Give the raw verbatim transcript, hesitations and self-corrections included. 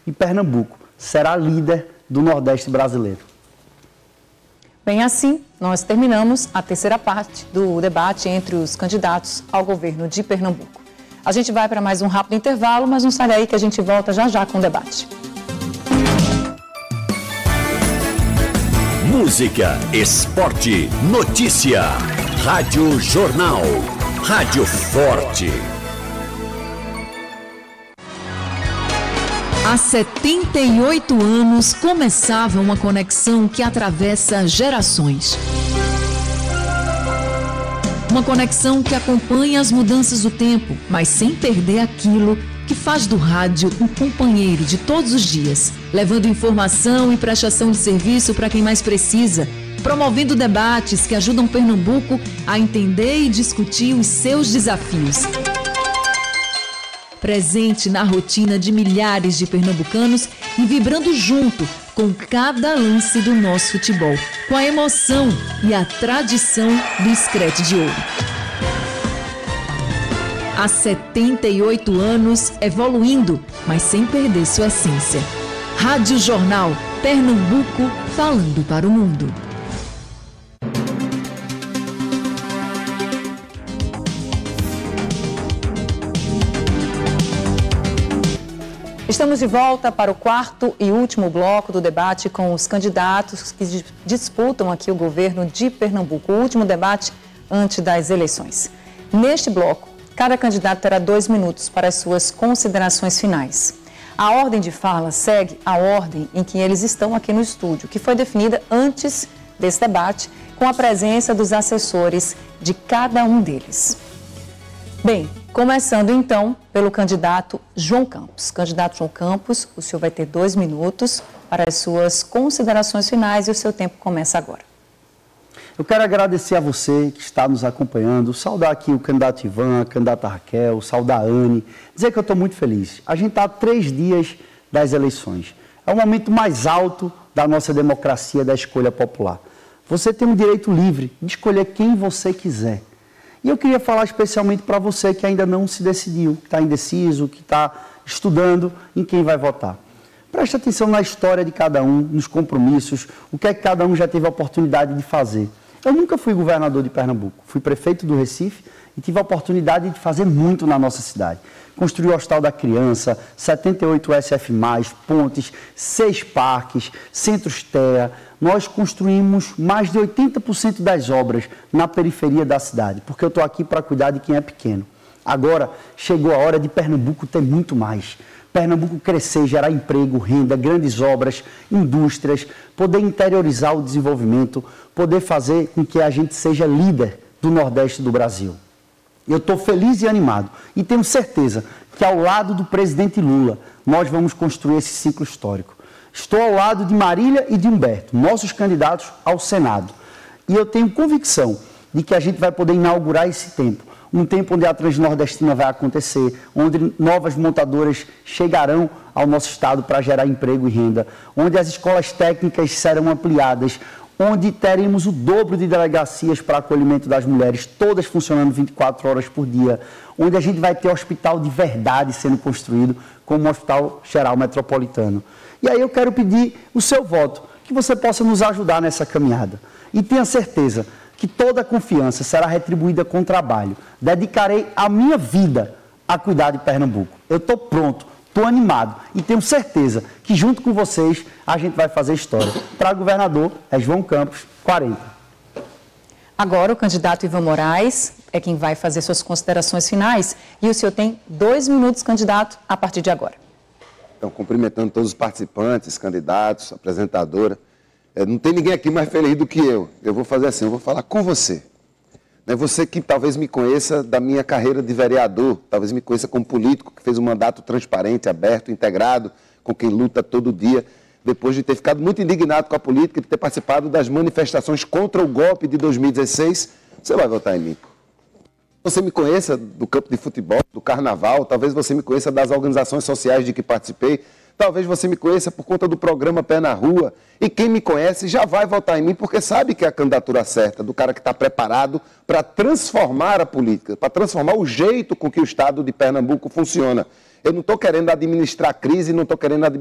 e Pernambuco será líder do Nordeste brasileiro. Bem, assim, nós terminamos a terceira parte do debate entre os candidatos ao governo de Pernambuco. A gente vai para mais um rápido intervalo, mas não sai daí que a gente volta já já com o debate. Música, esporte, notícia. Rádio Jornal. Rádio Forte. Há setenta e oito anos começava uma conexão que atravessa gerações. Uma conexão que acompanha as mudanças do tempo, mas sem perder aquilo que faz do rádio um companheiro de todos os dias, levando informação e prestação de serviço para quem mais precisa, promovendo debates que ajudam Pernambuco a entender e discutir os seus desafios. Presente na rotina de milhares de pernambucanos e vibrando junto com cada lance do nosso futebol, com a emoção e a tradição do Screte de Ouro. Há setenta e oito anos, evoluindo, mas sem perder sua essência. Rádio Jornal, Pernambuco, falando para o mundo. Estamos de volta para o quarto e último bloco do debate com os candidatos que disputam aqui o governo de Pernambuco, o último debate antes das eleições. Neste bloco, cada candidato terá dois minutos para as suas considerações finais. A ordem de fala segue a ordem em que eles estão aqui no estúdio, que foi definida antes desse debate, com a presença dos assessores de cada um deles. Bem, começando então pelo candidato João Campos. Candidato João Campos, o senhor vai ter dois minutos para as suas considerações finais e o seu tempo começa agora. Eu quero agradecer a você que está nos acompanhando, saudar aqui o candidato Ivan, a candidata Raquel, saudar a Anne, dizer que eu estou muito feliz. A gente está a três dias das eleições. É o momento mais alto da nossa democracia, da escolha popular. Você tem um direito livre de escolher quem você quiser. E eu queria falar especialmente para você que ainda não se decidiu, que está indeciso, que está estudando em quem vai votar. Preste atenção na história de cada um, nos compromissos, o que é que cada um já teve a oportunidade de fazer. Eu nunca fui governador de Pernambuco, fui prefeito do Recife e tive a oportunidade de fazer muito na nossa cidade. Construí o Hospital da Criança, setenta e oito S F mais, pontes, seis parques, centros T E A. Nós construímos mais de oitenta por cento das obras na periferia da cidade, porque eu estou aqui para cuidar de quem é pequeno. Agora, chegou a hora de Pernambuco ter muito mais. Pernambuco crescer, gerar emprego, renda, grandes obras, indústrias, poder interiorizar o desenvolvimento, poder fazer com que a gente seja líder do Nordeste do Brasil. Eu estou feliz e animado e tenho certeza que ao lado do presidente Lula nós vamos construir esse ciclo histórico. Estou ao lado de Marília e de Humberto, nossos candidatos ao Senado. E eu tenho convicção de que a gente vai poder inaugurar esse tempo. Um tempo onde a Transnordestina vai acontecer, onde novas montadoras chegarão ao nosso estado para gerar emprego e renda, onde as escolas técnicas serão ampliadas, onde teremos o dobro de delegacias para acolhimento das mulheres, todas funcionando vinte e quatro horas por dia, onde a gente vai ter hospital de verdade sendo construído, como o Hospital Geral Metropolitano. E aí eu quero pedir o seu voto, que você possa nos ajudar nessa caminhada. E tenha certeza que toda a confiança será retribuída com trabalho. Dedicarei a minha vida a cuidar de Pernambuco. Eu estou pronto, estou animado e tenho certeza que junto com vocês a gente vai fazer história. Para governador é João Campos, quarenta. Agora o candidato Ivan Moraes é quem vai fazer suas considerações finais e o senhor tem dois minutos, candidato, a partir de agora. Então, cumprimentando todos os participantes, candidatos, apresentadora. É, não tem ninguém aqui mais feliz do que eu. Eu vou fazer assim, eu vou falar com você. Né? Você que talvez me conheça da minha carreira de vereador, talvez me conheça como político, que fez um mandato transparente, aberto, integrado, com quem luta todo dia, depois de ter ficado muito indignado com a política, de ter participado das manifestações contra o golpe de dois mil e dezesseis, você vai votar em mim. Você me conheça do campo de futebol, do carnaval, talvez você me conheça das organizações sociais de que participei, talvez você me conheça por conta do programa Pé na Rua. E quem me conhece já vai votar em mim porque sabe que é a candidatura certa, do cara que está preparado para transformar a política, para transformar o jeito com que o Estado de Pernambuco funciona. Eu não estou querendo administrar a crise, não estou querendo administrar